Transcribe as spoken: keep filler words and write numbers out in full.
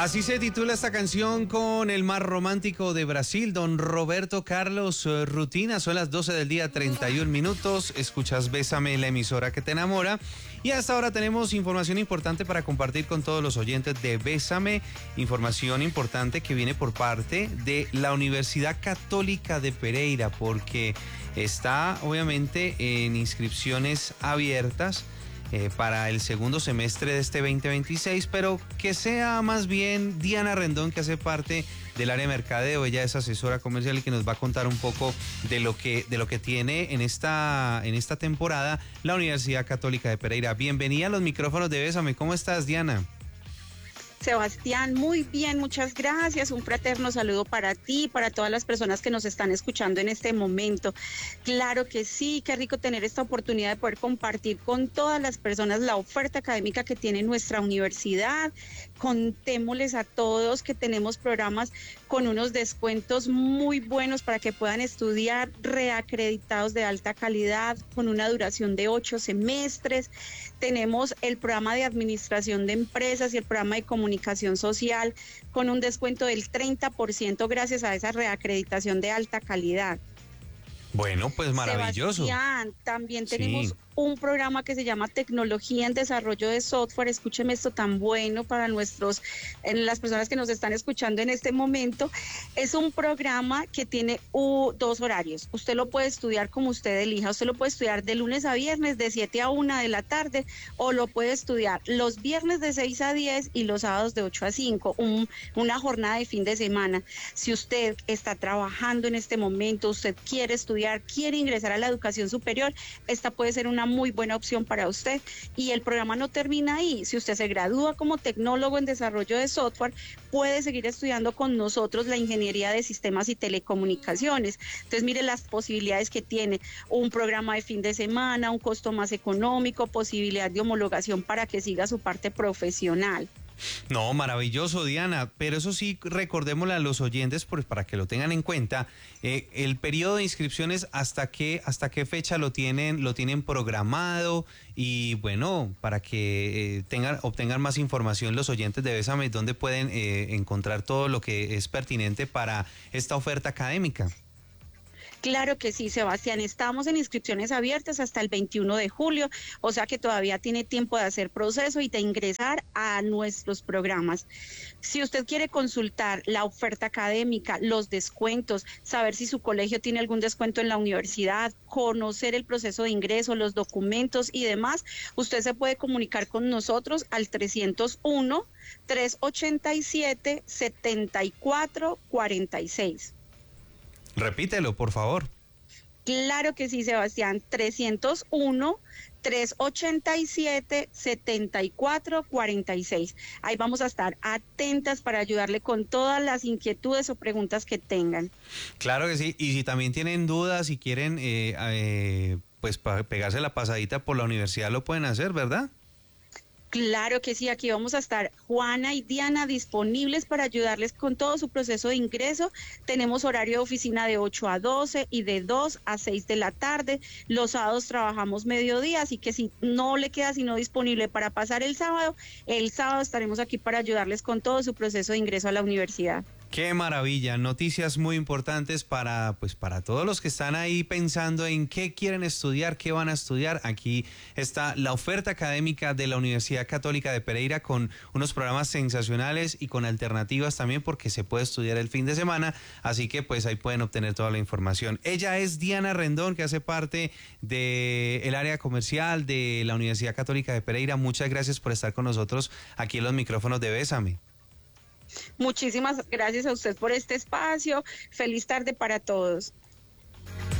Así se titula esta canción con el más romántico de Brasil, don Roberto Carlos Rutina. Son las doce del día, treinta y un minutos. Escuchas Bésame, la emisora que te enamora. Y hasta ahora tenemos información importante para compartir con todos los oyentes de Bésame. Información importante que viene por parte de la Universidad Católica de Pereira, porque está obviamente en inscripciones abiertas Eh, para el segundo semestre de este veinte veintiséis, pero que sea más bien Diana Rendón, que hace parte del área de mercadeo. Ella es asesora comercial y que nos va a contar un poco de lo que, de lo que tiene en esta, en esta temporada la Universidad Católica de Pereira. Bienvenida a los micrófonos de Bésame. ¿Cómo estás, Diana? Sebastián, muy bien, muchas gracias. Un fraterno saludo para ti, para todas las personas que nos están escuchando en este momento. Claro que sí, qué rico tener esta oportunidad de poder compartir con todas las personas la oferta académica que tiene nuestra universidad. Contémosles a todos que tenemos programas con unos descuentos muy buenos para que puedan estudiar, reacreditados de alta calidad, con una duración de ocho semestres. Tenemos el programa de administración de empresas y el programa de comunicación social con un descuento del treinta por ciento gracias a esa reacreditación de alta calidad. Bueno, pues maravilloso. Sebastián, también tenemos sí. un programa que se llama Tecnología en Desarrollo de Software. Escúcheme esto tan bueno para nuestros, en las personas que nos están escuchando en este momento. Es un programa que tiene uh, dos horarios. Usted lo puede estudiar como usted elija. Usted lo puede estudiar de lunes a viernes de siete a una de la tarde, o lo puede estudiar los viernes de seis a diez y los sábados de ocho a cinco, un, una jornada de fin de semana. Si usted está trabajando en este momento, usted quiere estudiar, quiere ingresar a la educación superior, esta puede ser una muy buena opción para usted. Y el programa no termina ahí. Si usted se gradúa como tecnólogo en desarrollo de software, puede seguir estudiando con nosotros la ingeniería de sistemas y telecomunicaciones. Entonces, mire las posibilidades que tiene: un programa de fin de semana, un costo más económico, posibilidad de homologación para que siga su parte profesional. No, maravilloso, Diana, pero eso sí, recordémosle a los oyentes, pues, para que lo tengan en cuenta, eh, el periodo de inscripciones, hasta qué, hasta qué fecha lo tienen, lo tienen programado, y bueno, para que eh, tengan, obtengan más información los oyentes de Bésame, ¿dónde pueden eh, encontrar todo lo que es pertinente para esta oferta académica? Claro que sí, Sebastián, estamos en inscripciones abiertas hasta el veintiuno de julio, o sea que todavía tiene tiempo de hacer proceso y de ingresar a nuestros programas. Si usted quiere consultar la oferta académica, los descuentos, saber si su colegio tiene algún descuento en la universidad, conocer el proceso de ingreso, los documentos y demás, usted se puede comunicar con nosotros al trescientos uno, trescientos ochenta y siete, setenta y cuatro cuarenta y seis. Repítelo, por favor. Claro que sí, Sebastián, trescientos uno, trescientos ochenta y siete, setenta y cuatro cuarenta y seis. Ahí vamos a estar atentas para ayudarle con todas las inquietudes o preguntas que tengan. Claro que sí, y si también tienen dudas, si quieren eh, eh, pues para pegarse la pasadita por la universidad, lo pueden hacer, ¿verdad? Claro que sí, aquí vamos a estar Juana y Diana disponibles para ayudarles con todo su proceso de ingreso. Tenemos horario de oficina de ocho a doce y de dos a seis de la tarde. Los sábados trabajamos mediodía, así que si no le queda sino disponible para pasar el sábado, el sábado estaremos aquí para ayudarles con todo su proceso de ingreso a la universidad. Qué maravilla, noticias muy importantes para, pues, para todos los que están ahí pensando en qué quieren estudiar, qué van a estudiar. Aquí está la oferta académica de la Universidad Católica de Pereira con unos programas sensacionales y con alternativas también, porque se puede estudiar el fin de semana, así que pues ahí pueden obtener toda la información. Ella es Diana Rendón, que hace parte del área comercial de la Universidad Católica de Pereira. Muchas gracias por estar con nosotros aquí en los micrófonos de Bésame. Muchísimas gracias a usted por este espacio. Feliz tarde para todos.